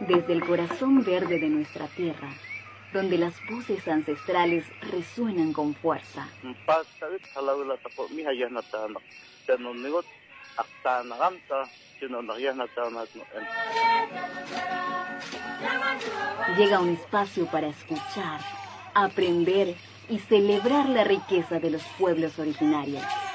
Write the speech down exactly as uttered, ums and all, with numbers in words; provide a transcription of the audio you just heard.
Desde el corazón verde de nuestra tierra, donde las voces ancestrales resuenan con fuerza. Llega un espacio para escuchar, aprender y celebrar la riqueza de los pueblos originarios.